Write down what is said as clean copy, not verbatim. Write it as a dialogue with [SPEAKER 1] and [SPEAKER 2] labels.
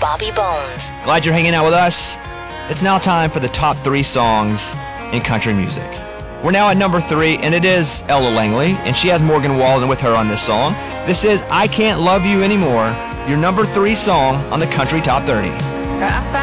[SPEAKER 1] Bobby Bones.
[SPEAKER 2] Glad you're hanging out with us. It's now time for the top 3 songs in country music. We're now at number 3, and it is Ella Langley, and she has Morgan Wallen with her on this song. This is I Can't Love You Anymore, your number 3 song on the Country Top 30.